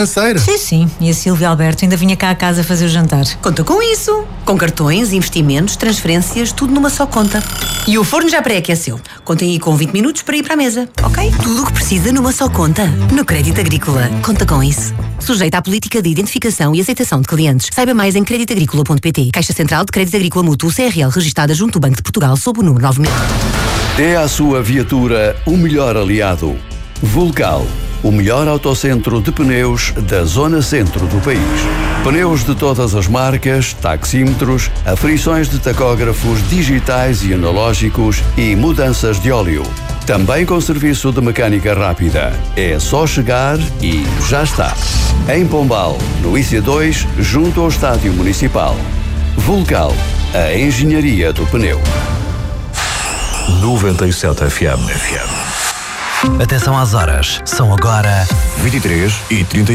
financeira. Sim. E a Silvia Alberto ainda vinha cá a casa fazer o jantar. Conta com isso. Com cartões, investimentos, transferências, tudo numa só conta. E o forno já pré-aqueceu. Contem aí com 20 minutos para ir para a mesa, ok? Tudo o que precisa numa só conta. No Crédito Agrícola. Conta com isso. Sujeita à política de identificação e aceitação de clientes. Saiba mais em creditagricola.pt. Caixa Central de Crédito Agrícola Mútuo CRL, registada junto do Banco de Portugal sob o número 9000. Dê à sua viatura o melhor aliado. Vulcal, o melhor autocentro de pneus da zona centro do país. Pneus de todas as marcas, taxímetros, aferições de tacógrafos digitais e analógicos e mudanças de óleo. Também com serviço de mecânica rápida. É só chegar e já está. Em Pombal, no IC2, junto ao Estádio Municipal. Vulcal, a engenharia do pneu. 97 FM. Atenção às horas. São agora 23h30.